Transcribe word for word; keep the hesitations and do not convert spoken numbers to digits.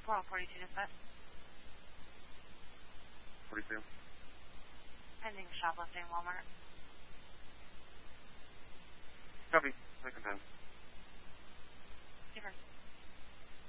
four oh forty-two dispatch. forty-two. Pending shoplifting, Walmart. Copy. Second ten. Super.